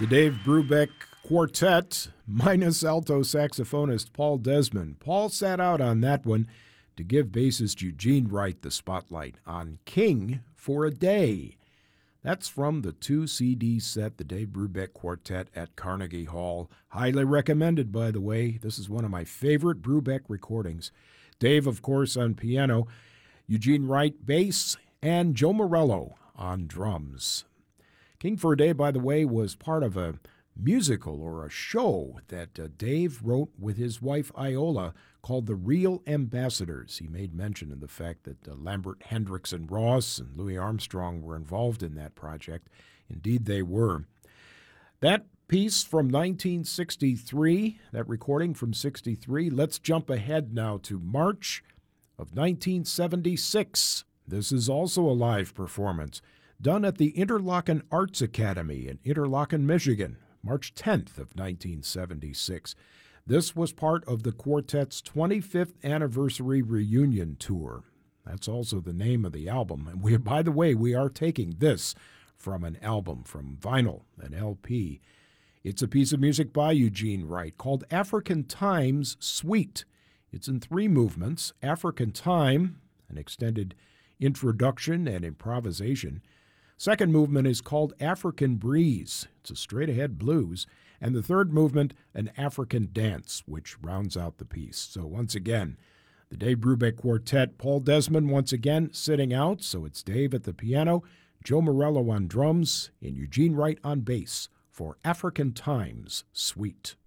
The Dave Brubeck Quartet, minus alto saxophonist Paul Desmond. Paul sat out on that one to give bassist Eugene Wright the spotlight on King for a Day. That's from the 2-CD set, the Dave Brubeck Quartet at Carnegie Hall. Highly recommended, by the way. This is one of my favorite Brubeck recordings. Dave, of course, on piano, Eugene Wright, bass, and Joe Morello on drums. King for a Day, by the way, was part of a musical or a show that Dave wrote with his wife Iola called The Real Ambassadors. He made mention of the fact that Lambert Hendricks Ross and Louis Armstrong were involved in that project. Indeed, they were. That piece from 1963, that recording from 63, let's jump ahead now to March of 1976. This is also a live performance done at the Interlochen Arts Academy in Interlochen, Michigan, March 10th of 1976. This was part of the quartet's 25th anniversary reunion tour. That's also the name of the album. And by the way, we are taking this from an album, from vinyl, an LP. It's a piece of music by Eugene Wright called African Times Suite. It's in 3 movements: African Time, an extended introduction and improvisation. Second movement is called African Breeze. It's a straight-ahead blues. And the third movement, an African Dance, which rounds out the piece. So once again, the Dave Brubeck Quartet, Paul Desmond once again sitting out. So it's Dave at the piano, Joe Morello on drums, and Eugene Wright on bass for African Times Suite.